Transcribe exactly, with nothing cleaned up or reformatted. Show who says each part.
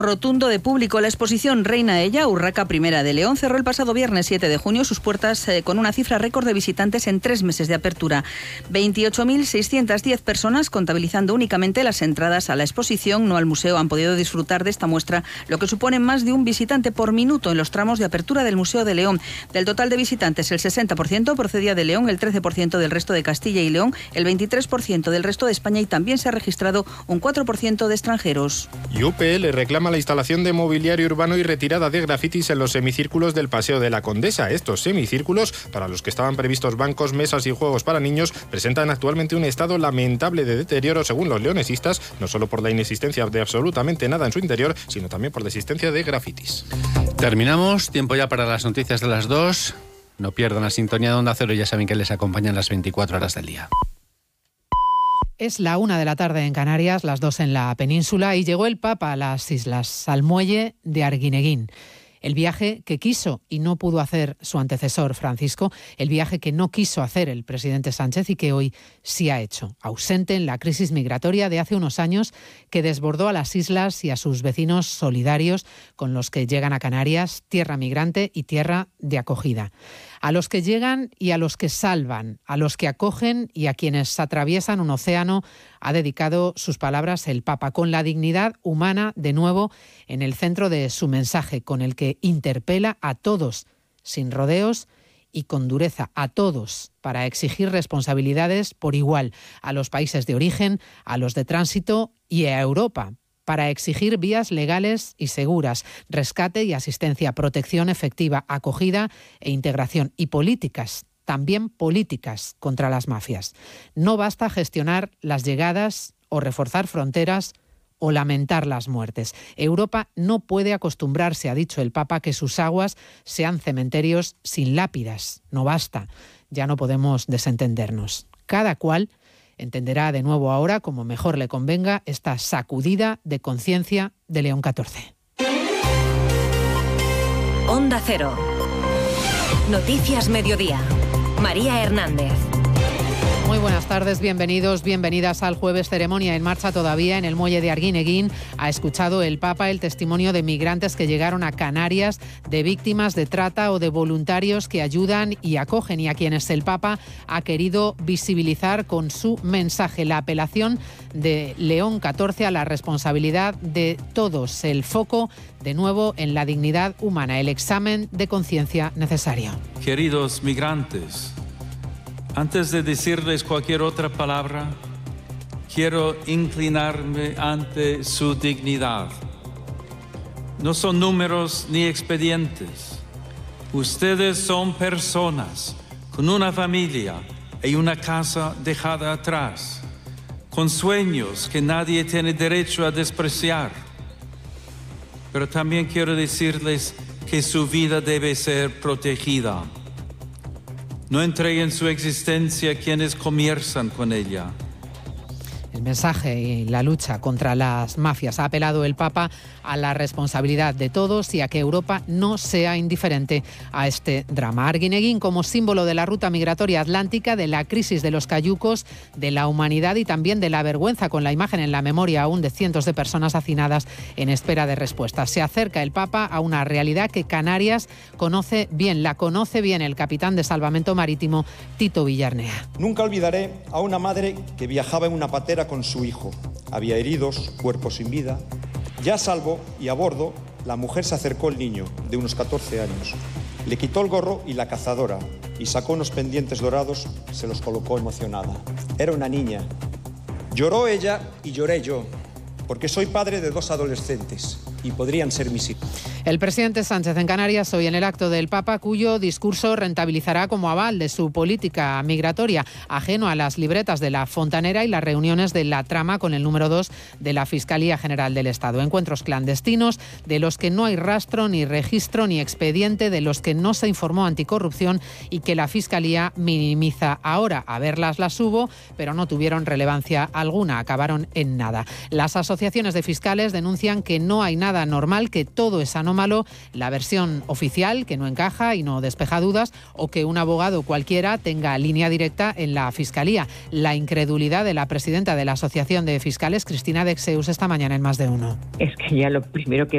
Speaker 1: Rotundo de público. La exposición Reina Ella, Urraca Primera de León, cerró el pasado viernes siete de junio sus puertas eh, con una cifra récord de visitantes en tres meses de apertura. veintiocho mil seiscientas diez personas, contabilizando únicamente las entradas a la exposición, no al museo, han podido disfrutar de esta muestra, lo que supone más de un visitante por minuto en los tramos de apertura del Museo de León. Del total de visitantes, el sesenta por ciento procedía de León, el trece por ciento del resto de Castilla y León, el veintitrés por ciento del resto de España y también se ha registrado un cuatro por ciento de extranjeros.
Speaker 2: Y U P L reclama la instalación de mobiliario urbano y retirada de grafitis en los semicírculos del Paseo de la Condesa. Estos semicírculos, para los que estaban previstos bancos, mesas y juegos para niños, presentan actualmente un estado lamentable de deterioro según los leonesistas, no solo por la inexistencia de absolutamente nada en su interior, sino también por la existencia de grafitis.
Speaker 3: Terminamos, tiempo ya para las noticias de las dos. No pierdan la sintonía de Onda Cero, ya saben que les acompañan las veinticuatro horas del día.
Speaker 4: Es la una de la tarde en Canarias, las dos en la península, y llegó el Papa a las islas, al muelle de Arguineguín. El viaje que quiso y no pudo hacer su antecesor Francisco, el viaje que no quiso hacer el presidente Sánchez y que hoy sí ha hecho, ausente en la crisis migratoria de hace unos años que desbordó a las islas y a sus vecinos solidarios con los que llegan a Canarias, tierra migrante y tierra de acogida. A los que llegan y a los que salvan, a los que acogen y a quienes atraviesan un océano, ha dedicado sus palabras el Papa, con la dignidad humana de nuevo en el centro de su mensaje, con el que interpela a todos, sin rodeos y con dureza, a todos, para exigir responsabilidades por igual a los países de origen, a los de tránsito y a Europa, para exigir vías legales y seguras, rescate y asistencia, protección efectiva, acogida e integración, y políticas, también políticas contra las mafias. No basta gestionar las llegadas o reforzar fronteras o lamentar las muertes. Europa no puede acostumbrarse, ha dicho el Papa, que sus aguas sean cementerios sin lápidas. No basta, ya no podemos desentendernos. Cada cual entenderá de nuevo ahora, como mejor le convenga, esta sacudida de conciencia de León catorce.
Speaker 5: Onda Cero. Noticias Mediodía. María Hernández.
Speaker 4: Muy buenas tardes, bienvenidos, bienvenidas al jueves. Ceremonia en marcha todavía en el muelle de Arguineguín. Ha escuchado el Papa el testimonio de migrantes que llegaron a Canarias, de víctimas de trata o de voluntarios que ayudan y acogen, y a quienes el Papa ha querido visibilizar con su mensaje. La apelación de León catorce a la responsabilidad de todos. El foco, de nuevo, en la dignidad humana, el examen de conciencia necesario.
Speaker 6: Queridos migrantes, antes de decirles cualquier otra palabra, quiero inclinarme ante su dignidad. No son números ni expedientes. Ustedes son personas con una familia y una casa dejada atrás, con sueños que nadie tiene derecho a despreciar. Pero también quiero decirles que su vida debe ser protegida. No entreguen su existencia a quienes comienzan con ella.
Speaker 4: El mensaje y la lucha contra las mafias. Ha apelado el Papa a la responsabilidad de todos y a que Europa no sea indiferente a este drama. Arguineguín como símbolo de la ruta migratoria atlántica, de la crisis de los cayucos, de la humanidad y también de la vergüenza, con la imagen en la memoria aún de cientos de personas hacinadas en espera de respuestas. Se acerca el Papa a una realidad que Canarias conoce bien, la conoce bien el capitán de Salvamento Marítimo, Tito Villarnea.
Speaker 7: Nunca olvidaré a una madre que viajaba en una patera con su hijo. Había heridos, cuerpos sin vida. Ya a salvo y a bordo, la mujer se acercó al niño, de unos catorce años. Le quitó el gorro y la cazadora y sacó unos pendientes dorados, se los colocó emocionada. Era una niña. Lloró ella y lloré yo, porque soy padre de dos adolescentes y podrían ser mis hijos.
Speaker 4: El presidente Sánchez en Canarias hoy en el acto del Papa, cuyo discurso rentabilizará como aval de su política migratoria, ajeno a las libretas de la Fontanera y las reuniones de la trama con el número dos de la Fiscalía General del Estado. Encuentros clandestinos de los que no hay rastro, ni registro, ni expediente, de los que no se informó anticorrupción y que la Fiscalía minimiza ahora. A verlas las hubo, pero no tuvieron relevancia alguna, acabaron en nada. Las asociaciones de fiscales denuncian que no hay nada normal, que todo es anómalo, la versión oficial que no encaja y no despeja dudas, o que un abogado cualquiera tenga línea directa en la Fiscalía. La incredulidad de la presidenta de la Asociación de Fiscales, Cristina Dexeus, esta mañana en Más de Uno.
Speaker 8: Es que ya lo primero que